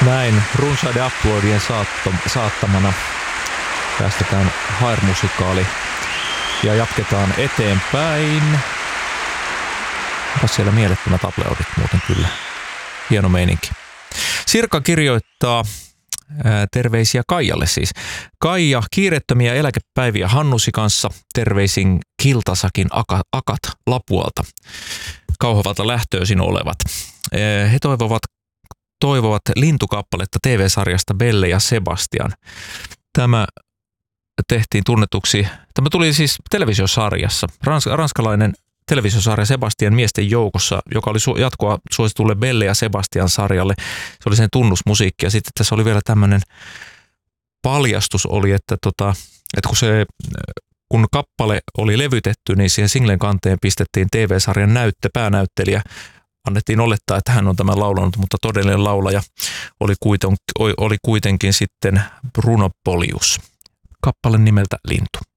Näin runsaiden uploadien saattamana päästetään Hair-musikaali ja jatketaan eteenpäin. Onpas siellä mielettömät uploadit muuten kyllä. Hieno meininki. Sirka kirjoittaa terveisiä Kaijalle siis. Kaija, kiireettömiä eläkepäiviä Hannusi kanssa. Terveisin Kiltasakin akat Lapualta. Kauhavalta lähtöisin olevat. He toivovat lintukappaletta TV-sarjasta Belle ja Sebastian. Tämä tehtiin tunnetuksi. Tämä tuli siis televisiosarjassa. Ranskalainen televisiosarja Sebastian miesten joukossa, joka oli jatkoa suositulle Belle ja Sebastian sarjalle. Se oli sen tunnusmusiikki ja sitten tässä oli vielä tämmöinen paljastus oli, että kun kappale oli levytetty, niin siihen singlen kanteen pistettiin TV-sarjan päänäyttelijä. Annettiin olettaa, että hän on tämän laulanut, mutta todellinen laulaja oli kuitenkin sitten Bruno Polius. Kappale nimeltä Lintu.